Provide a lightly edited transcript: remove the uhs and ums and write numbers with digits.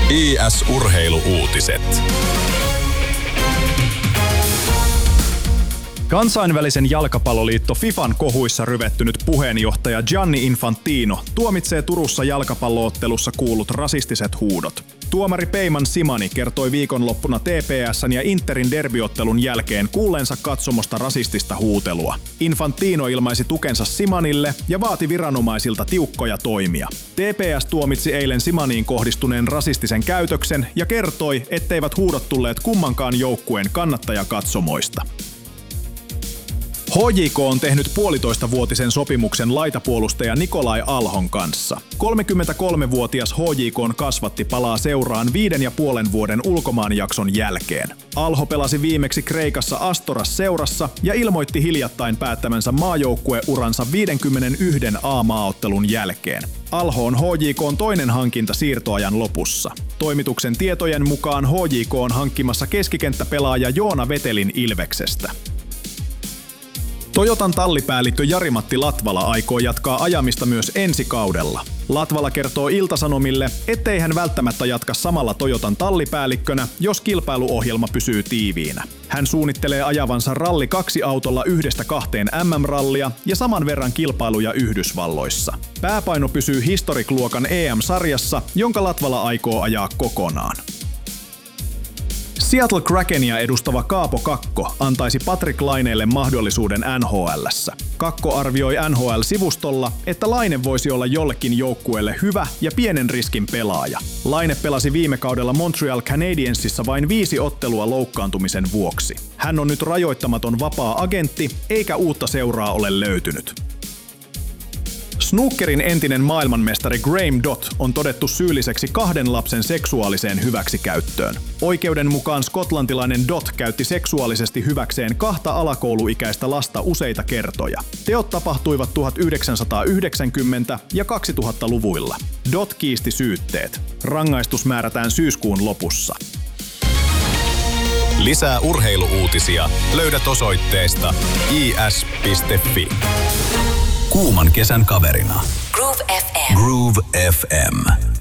IS-urheilu-uutiset. Kansainvälisen jalkapalloliitto FIFAn kohuissa ryvettynyt puheenjohtaja Gianni Infantino tuomitsee Turussa jalkapalloottelussa kuullut rasistiset huudot. Tuomari Peyman Simani kertoi viikonloppuna TPS:n ja Interin derbyottelun jälkeen kuulleensa katsomosta rasistista huutelua. Infantino ilmaisi tukensa Simanille ja vaati viranomaisilta tiukkoja toimia. TPS tuomitsi eilen Simaniin kohdistuneen rasistisen käytöksen ja kertoi, etteivät huudot tulleet kummankaan joukkueen kannattajakatsomoista. HJK on tehnyt 1,5-vuotisen sopimuksen laitapuolustaja Nikolai Alhon kanssa. 33-vuotias HJK:n kasvatti palaa seuraan 5,5 vuoden ulkomaanjakson jälkeen. Alho pelasi viimeksi Kreikassa Astoras-seurassa ja ilmoitti hiljattain päättämänsä maajoukkueuransa 51 A-maaottelun jälkeen. Alho on HJK:n toinen hankinta siirtoajan lopussa. Toimituksen tietojen mukaan HJK on hankkimassa keskikenttäpelaaja Joona Vetelin Ilveksestä. Toyotan tallipäällikkö Jari-Matti Latvala aikoo jatkaa ajamista myös ensi kaudella. Latvala kertoo Ilta-Sanomille, ettei hän välttämättä jatka samalla Toyotan tallipäällikkönä, jos kilpailuohjelma pysyy tiiviinä. Hän suunnittelee ajavansa Rally 2-autolla 1-2 MM-rallia ja saman verran kilpailuja Yhdysvalloissa. Pääpaino pysyy Historic-luokan EM-sarjassa, jonka Latvala aikoo ajaa kokonaan. Seattle Krakenia edustava Kaapo Kakko antaisi Patrik Laineelle mahdollisuuden NHL:ssä. Kakko arvioi NHL-sivustolla, että Laine voisi olla jollekin joukkueelle hyvä ja pienen riskin pelaaja. Laine pelasi viime kaudella Montreal Canadiensissa vain 5 ottelua loukkaantumisen vuoksi. Hän on nyt rajoittamaton vapaa-agentti, eikä uutta seuraa ole löytynyt. Snookerin entinen maailmanmestari Graham Dott on todettu syylliseksi 2 lapsen seksuaaliseen hyväksikäyttöön. Oikeuden mukaan skotlantilainen Dott käytti seksuaalisesti hyväkseen 2 alakouluikäistä lasta useita kertoja. Teot tapahtuivat 1990- ja 2000-luvuilla. Dott kiisti syytteet. Rangaistus määrätään syyskuun lopussa. Lisää urheilu-uutisia löydät osoitteesta is.fi. Kuuman kesän kaverina. Groove FM. Groove FM.